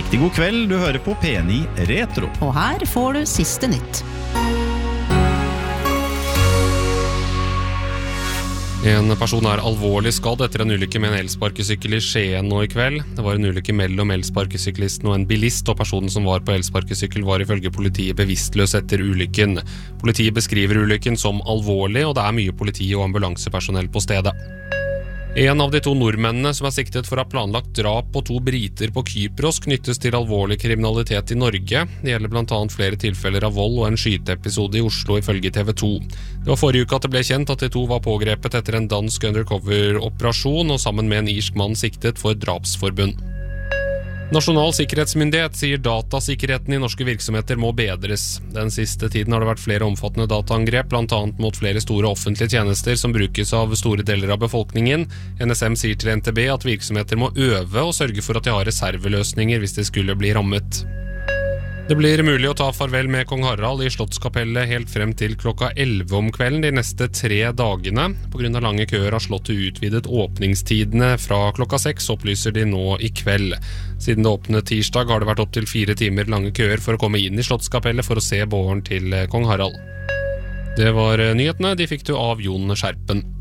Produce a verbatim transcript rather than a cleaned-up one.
Riktig god kveld, du hører på P ni Retro. Og her får du siste nytt. En person er alvorlig skadd etter en ulykke med en elsparkesykkel i Skien nå i kveld. Det var en ulykke mellom elsparkesyklisten og en bilist, og personen som var på elsparkesykkel var ifølge politiet bevisstløs etter ulykken. Politiet beskriver ulykken som alvorlig, og det er mye politi og ambulansepersonell på stedet. En av de to nordmennene som er siktet for å ha planlagt drap på to briter på Kypros knyttes til alvorlig kriminalitet i Norge. Det gjelder blant annet flere tilfeller av vold og en skyteepisode i Oslo ifølge T V to. Det var forrige uke at det ble kjent at de to var pågrepet etter en dansk undercover-operasjon og sammen med en irsk mann siktet for drapsforbund. Nasjonal sikkerhetsmyndighet sier datasikkerheten i norske virksomheter må bedres. Den siste tiden har det vært flere omfattende dataangrep, blant annet mot flere store offentlige tjenester som brukes av store deler av befolkningen. N S M sier til N T B at virksomheter må øve og sørge for at de har reserveløsninger hvis de skulle bli rammet. Det blir mulig å ta farvel med kong Harald i Slottskapellet helt frem til klokka elleve om kvelden de neste tre dagene. På grunn av lange køer har slottet utvidet åpningstidene fra klokka seks, opplyser de nå i kveld. Siden det åpnet tirsdag har det vært opp til fire timer lange køer for å komme inn i Slottskapellet for å se båren til kong Harald. Det var nyhetene, de fikk du av Jon Skjerpen.